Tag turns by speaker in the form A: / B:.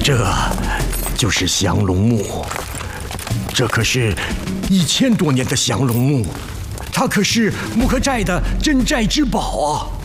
A: 这就是降龙木，这可是1000多年的降龙木，它可是木克寨的镇寨之宝啊！